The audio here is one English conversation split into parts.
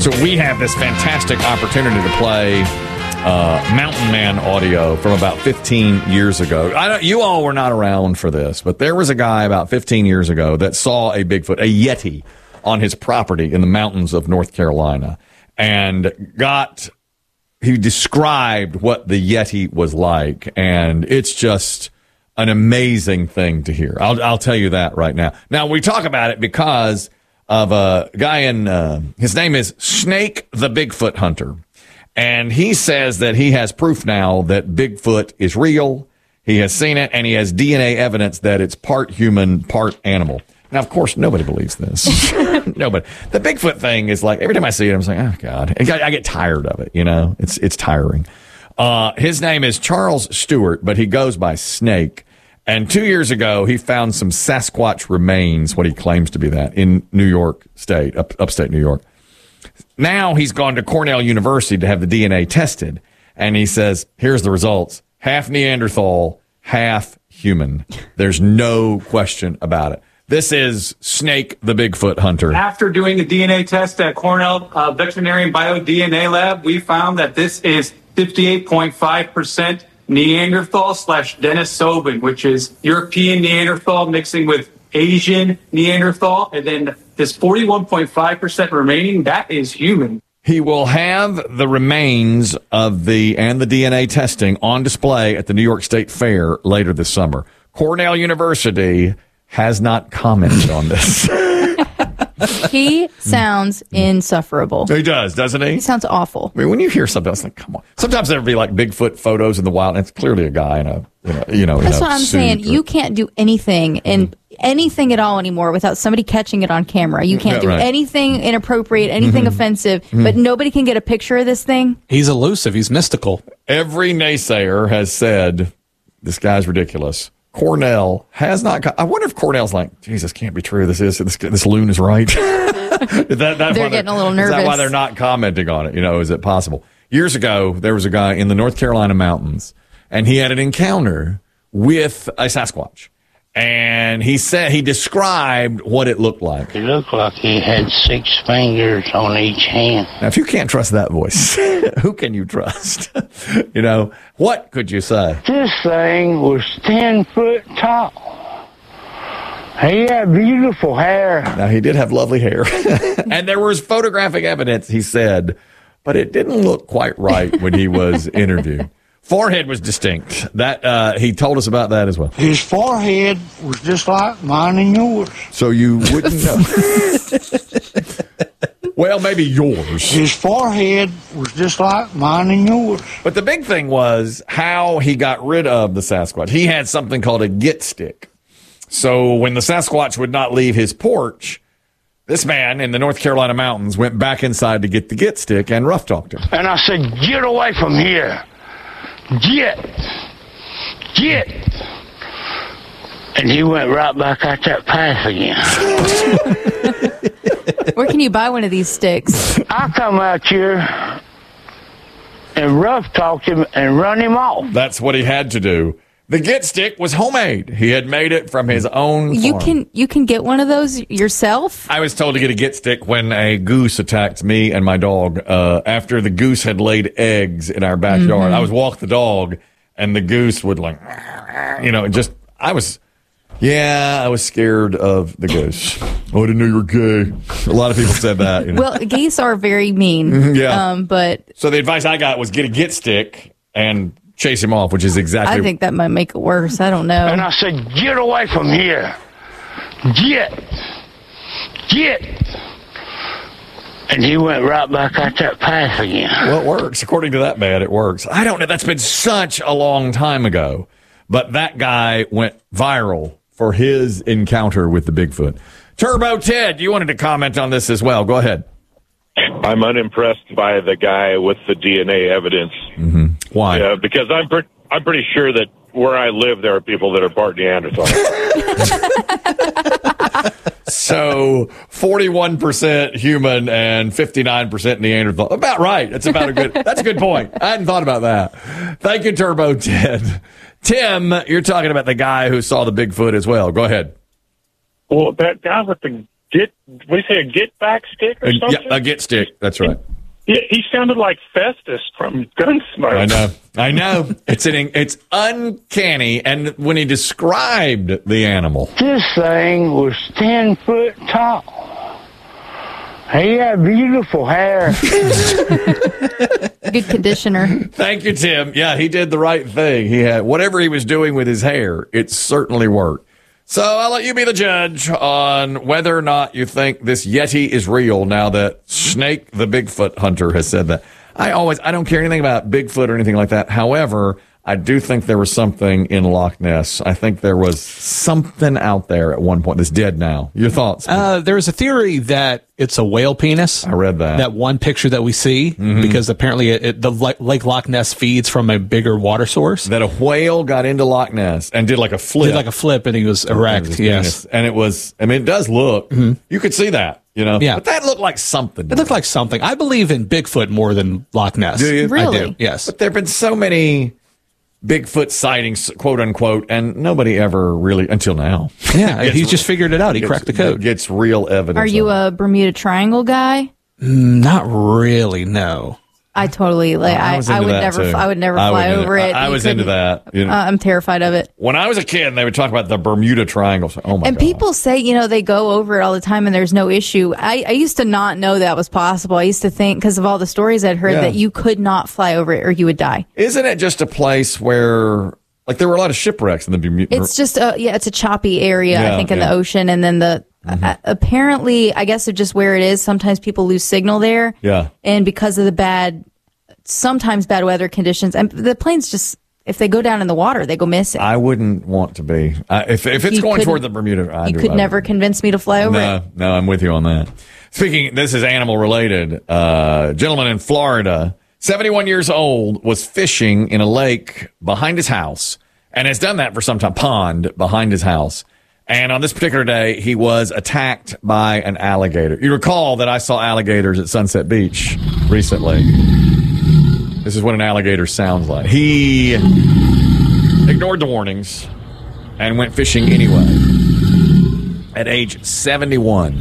So we have this fantastic opportunity to play Mountain Man audio from about 15 years ago. You all were not around for this, but there was a guy about 15 years ago that saw a Bigfoot, a Yeti, on his property in the mountains of North Carolina, and he described what the Yeti was like, and it's just an amazing thing to hear. I'll tell you that right now. Now, we talk about it because of a guy his name is Snake the Bigfoot Hunter. And he says that he has proof now that Bigfoot is real. He has seen it, and he has DNA evidence that it's part human, part animal. Now, of course, nobody believes this. Nobody. The Bigfoot thing is like, every time I see it, I'm like, oh, God. I get tired of it, you know? It's tiring. His name is Charles Stewart, but he goes by Snake. And 2 years ago, he found some Sasquatch remains, what he claims to be that, in New York State, upstate New York. Now he's gone to Cornell University to have the DNA tested. And he says, here's the results. Half Neanderthal, half human. There's no question about it. This is Snake the Bigfoot Hunter. After doing the DNA test at Cornell Veterinary BioDNA Lab, we found that this is 58.5% Neanderthal / Denisovan, which is European Neanderthal mixing with Asian Neanderthal. And then this 41.5% remaining, that is human. He will have the remains of the DNA testing on display at the New York State Fair later this summer. Cornell University has not commented on this. He sounds insufferable. He does, doesn't he? He sounds awful. I mean, when you hear something, it's like, come on. Sometimes there'll be like Bigfoot photos in the wild, and it's clearly a guy in a, That's what I'm saying. You can't do anything anything at all anymore without somebody catching it on camera. You can't do anything inappropriate, anything offensive, but nobody can get a picture of this thing. He's elusive. He's mystical. Every naysayer has said, this guy's ridiculous. Cornell has not. I wonder if Cornell's like, Jesus, can't be true. This loon is right. They're getting a little nervous. Is that why they're not commenting on it? Is it possible? Years ago, there was a guy in the North Carolina mountains, and he had an encounter with a Sasquatch. And he described what it looked like. It looked like he had 6 fingers on each hand. Now, if you can't trust that voice, who can you trust? What could you say? This thing was 10 foot tall. He had beautiful hair. Now, he did have lovely hair. And there was photographic evidence, he said, but it didn't look quite right when he was interviewed. Forehead was distinct. That he told us about that as well. His forehead was just like mine and yours. So you wouldn't know. Well, maybe yours. His forehead was just like mine and yours. But the big thing was how he got rid of the Sasquatch. He had something called a get stick. So when the Sasquatch would not leave his porch, this man in the North Carolina mountains went back inside to get the get stick and rough talked him. And I said, get away from here. Get. And he went right back out that path again. Where can you buy one of these sticks? I come out here and rough talk him and run him off. That's what he had to do. The get stick was homemade. He had made it from his own farm. You can get one of those yourself? I was told to get a get stick when a goose attacked me and my dog after the goose had laid eggs in our backyard. I was walking the dog, and the goose would I was scared of the goose. Oh, I didn't know you were gay. A lot of people said that. Well, geese are very mean. But so the advice I got was get a get stick and chase him off, which is exactly. I think that might make it worse. I don't know. And I said, get away from here. Get. And he went right back out that path again. Well, it works. According to that man, it works. I don't know. That's been such a long time ago. But that guy went viral for his encounter with the Bigfoot. Turbo Ted, you wanted to comment on this as well. Go ahead. I'm unimpressed by the guy with the DNA evidence. Mm-hmm. Why? Yeah, because I'm pretty sure that where I live, there are people that are part Neanderthal. So 41% human and 59% Neanderthal. About right. That's a good point. I hadn't thought about that. Thank you, Turbo Ted. Tim, you're talking about the guy who saw the Bigfoot as well. Go ahead. Well, that guy with the a get back stick or something? Yeah, a get stick. That's right. Yeah, he sounded like Festus from Gunsmoke. I know. It's uncanny. And when he described the animal, This thing was 10 foot tall. He had beautiful hair. Good conditioner. thank you, Tim. Yeah, he did the right thing. He had whatever he was doing with his hair. It certainly worked. So I'll let you be the judge on whether or not you think this Yeti is real now that Snake the Bigfoot hunter has said that. I don't care anything about Bigfoot or anything like that. However, I do think there was something in Loch Ness. I think there was something out there at one point that's dead now. Your thoughts? There's a theory that it's a whale penis. I read that. That one picture that we see, because apparently the Lake Loch Ness feeds from a bigger water source. That a whale got into Loch Ness and did like a flip. And he was erect, yes. And it does look, you could see that, Yeah. But that looked like something. It looked like something. I believe in Bigfoot more than Loch Ness. Do you? Really? I do, yes. But there have been so many Bigfoot sightings, quote unquote, and nobody ever really, until now. Yeah, he's just figured it out. He cracked the code. Gets real evidence. Are you a Bermuda Triangle guy? Not really, no. I totally I would never fly over it. I was into that. I'm terrified of it. When I was a kid, they would talk about the Bermuda Triangle. So, oh my And God. people say, they go over it all the time and there's no issue. I used to not know that was possible. I used to think, because of all the stories I'd heard, that you could not fly over it or you would die. Isn't it just a place where, like, there were a lot of shipwrecks in the Bermuda? It's just, it's a choppy area, I think, in the ocean. And then apparently, I guess it's just where it is. Sometimes people lose signal there. Yeah. And because of the sometimes bad weather conditions, and the planes just, if they go down in the water, they go missing. I wouldn't want to be. If it's going toward the Bermuda, you could never convince me to fly over it. No, I'm with you on that. Speaking, this is animal related. Gentleman in Florida, 71 years old, was fishing in a lake behind his house and has done that for some time, pond behind his house. And on this particular day, he was attacked by an alligator. You recall that I saw alligators at Sunset Beach recently. This is what an alligator sounds like. He ignored the warnings and went fishing anyway at age 71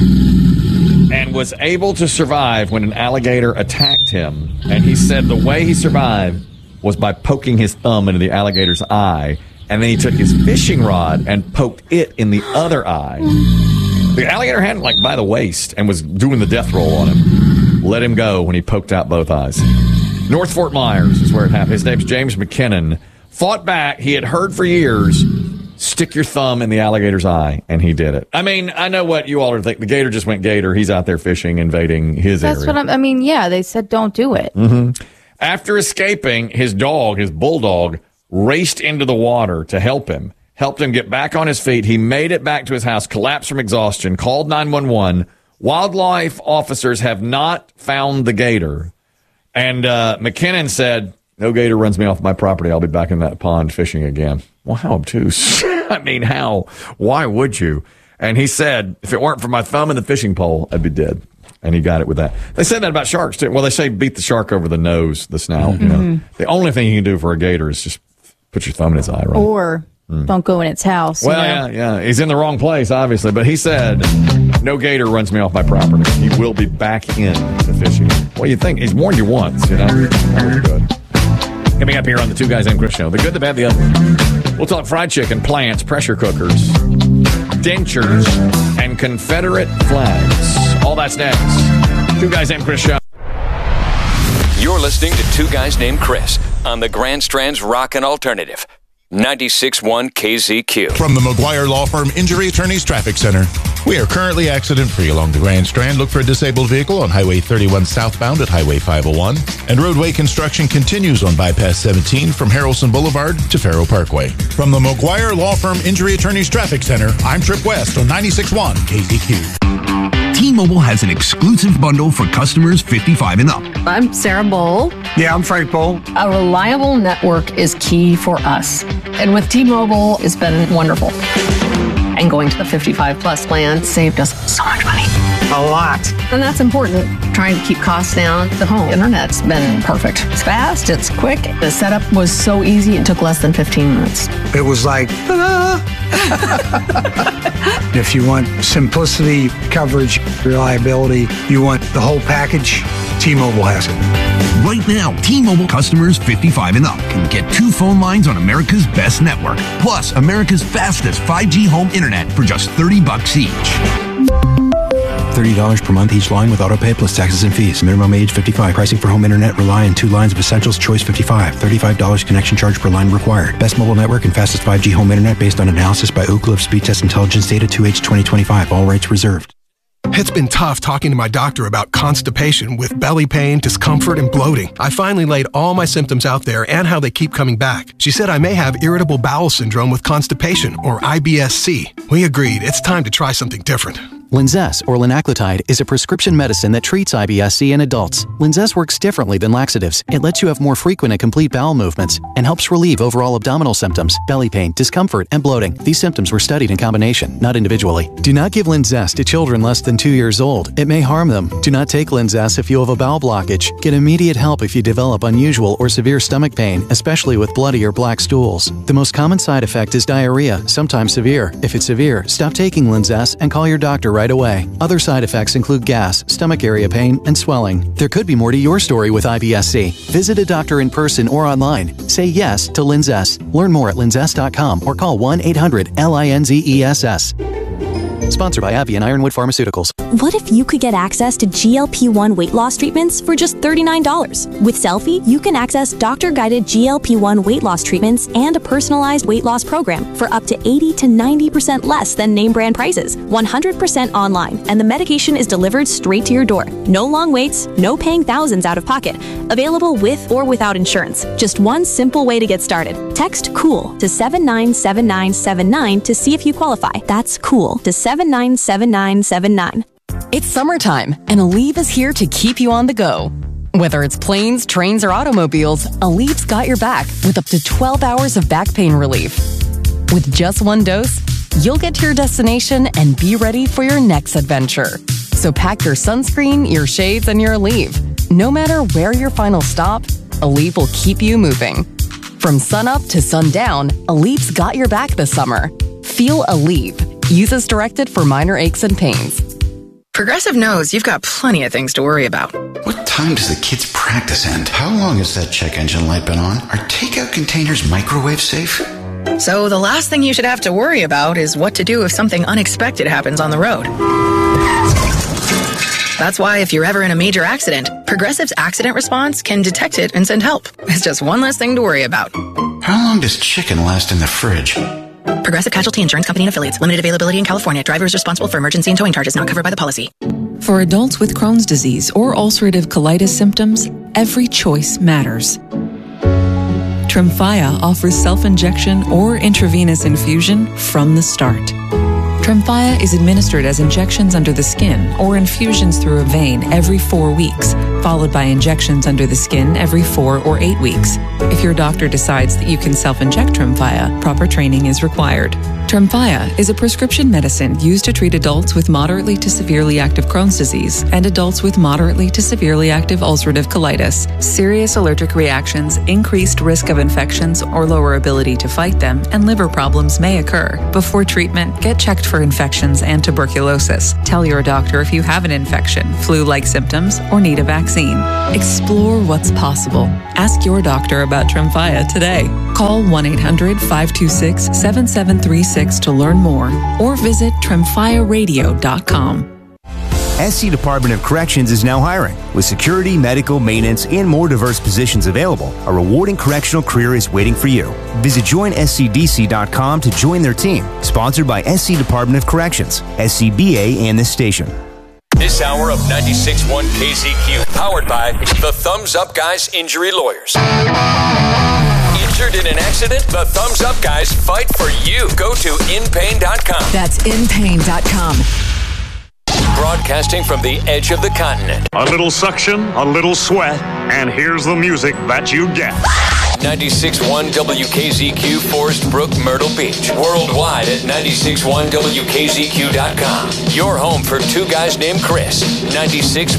and was able to survive when an alligator attacked him. And he said the way he survived was by poking his thumb into the alligator's eye. And then he took his fishing rod and poked it in the other eye. The alligator had him like by the waist and was doing the death roll on him. Let him go when he poked out both eyes. North Fort Myers is where it happened. His name's James McKinnon. Fought back. He had heard for years, stick your thumb in the alligator's eye, and he did it. I mean, I know what you all are thinking. The gator just went gator. He's out there fishing, invading his area. That's what they said don't do it. After escaping, his bulldog, raced into the water to help him get back on his feet. He made it back to his house, collapsed from exhaustion, called 911. Wildlife officers have not found the gator. And McKinnon said, no gator runs me off my property. I'll be back in that pond fishing again. Well, how obtuse. I mean, how? Why would you? And he said, if it weren't for my thumb and the fishing pole, I'd be dead. And he got it with that. They said that about sharks, too. Well, they say beat the shark over the nose, the snout. The only thing you can do for a gator is just put your thumb in its eye, right? Or don't go in its house. Well, yeah. He's in the wrong place, obviously. But he said, no gator runs me off my property. He will be back in the fishing. Well, you think he's warned you once, That was good. Coming up here on the Two Guys Named Chris show, the good, the bad, the ugly. We'll talk fried chicken, plants, pressure cookers, dentures, and Confederate flags. All that's next. Two Guys Named Chris show. You're listening to Two Guys Named Chris on the Grand Strand's Rockin' Alternative. 96.1 KZQ. From the McGuire Law Firm Injury Attorneys Traffic Center. We are currently accident-free along the Grand Strand. Look for a disabled vehicle on Highway 31 southbound at Highway 501. And roadway construction continues on Bypass 17 from Harrelson Boulevard to Faro Parkway. From the McGuire Law Firm Injury Attorneys Traffic Center, I'm Trip West on 96.1 KZQ. T-Mobile has an exclusive bundle for customers 55 and up. I'm Sarah Bowl. Yeah, I'm Frank Bowl. A reliable network is key for us. And with T-Mobile, it's been wonderful. And going to the 55 plus plan saved us so much money. A lot. And that's important. Trying to keep costs down. The home internet's been perfect. It's fast, it's quick. The setup was so easy, it took less than 15 minutes. It was like, ta-da! If you want simplicity, coverage, reliability, you want the whole package, T-Mobile has it. Right now, T-Mobile customers 55 and up can get 2 phone lines on America's best network, plus America's fastest 5G home internet for just $30 each. $30 per month each line with autopay plus taxes and fees. Minimum age 55. Pricing for home internet rely on 2 lines of Essentials Choice 55. $35 connection charge per line required. Best mobile network and fastest 5G home internet based on analysis by Ookla of Speed Test Intelligence data 2H 2025. All rights reserved. It's been tough talking to my doctor about constipation with belly pain, discomfort, and bloating. I finally laid all my symptoms out there and how they keep coming back. She said I may have irritable bowel syndrome with constipation, or IBS-C. We agreed it's time to try something different. Linzess, or linaclotide, is a prescription medicine that treats IBS-C in adults. Linzess works differently than laxatives. It lets you have more frequent and complete bowel movements and helps relieve overall abdominal symptoms, belly pain, discomfort, and bloating. These symptoms were studied in combination, not individually. Do not give Linzess to children less than 2 years old. It may harm them. Do not take Linzess if you have a bowel blockage. Get immediate help if you develop unusual or severe stomach pain, especially with bloody or black stools. The most common side effect is diarrhea, sometimes severe. If it's severe, stop taking Linzess and call your doctor right away. Other side effects include gas, stomach area pain, and swelling. There could be more to your story with IBS-C. Visit a doctor in person or online. Say yes to Linzess. Learn more at linzess.com or call 1-800-LINZESS. Sponsored by AbbVie and Ironwood Pharmaceuticals. What if you could get access to GLP-1 weight loss treatments for just $39? With Selfie, you can access doctor-guided GLP-1 weight loss treatments and a personalized weight loss program for up to 80 to 90% less than name brand prices, 100% online, and the medication is delivered straight to your door. No long waits, no paying thousands out of pocket. Available with or without insurance. Just one simple way to get started. Text COOL to 797979 to see if you qualify. That's COOL to 797979. It's summertime, and Aleve is here to keep you on the go. Whether it's planes, trains, or automobiles, Aleve's got your back with up to 12 hours of back pain relief. With just one dose, you'll get to your destination and be ready for your next adventure. So pack your sunscreen, your shades, and your Aleve. No matter where your final stop, Aleve will keep you moving. From sunup to sundown, Aleve's got your back this summer. Feel Aleve. Use as directed for minor aches and pains. Progressive knows you've got plenty of things to worry about. What time does the kids' practice end? How long has that check engine light been on? Are takeout containers microwave safe? So the last thing you should have to worry about is what to do if something unexpected happens on the road. That's why if you're ever in a major accident, Progressive's accident response can detect it and send help. It's just one less thing to worry about. How long does chicken last in the fridge? Progressive Casualty Insurance Company and Affiliates. Limited availability in California. Driver is responsible for emergency and towing charges not covered by the policy. For adults with Crohn's disease or ulcerative colitis symptoms, every choice matters. Tremfya offers self-injection or intravenous infusion from the start. Tremfya is administered as injections under the skin or infusions through a vein every 4 weeks, followed by injections under the skin every 4 or 8 weeks. If your doctor decides that you can self-inject Tremfya, proper training is required. Tremfya is a prescription medicine used to treat adults with moderately to severely active Crohn's disease and adults with moderately to severely active ulcerative colitis. Serious allergic reactions, increased risk of infections or lower ability to fight them, and liver problems may occur. Before treatment, get checked for infections and tuberculosis. Tell your doctor if you have an infection, flu-like symptoms, or need a vaccine. Explore what's possible. Ask your doctor about Tremfya today. Call 1-800-526-7736 to learn more or visit tremfyaradio.com. SC Department of Corrections is now hiring. With security, medical, maintenance, and more diverse positions available, a rewarding correctional career is waiting for you. Visit joinscdc.com to join their team. Sponsored by SC Department of Corrections, SCBA, and this station. This hour of 96.1 KZQ, powered by the Thumbs Up Guys Injury Lawyers. Injured in an accident? The Thumbs Up Guys fight for you. Go to inpain.com. That's inpain.com. Broadcasting from the edge of the continent. A little suction, a little sweat, and here's the music that you get. 96.1 WKZQ, Forest Brook, Myrtle Beach. Worldwide at 96.1WKZQ.com. Your home for two guys named Chris. 96.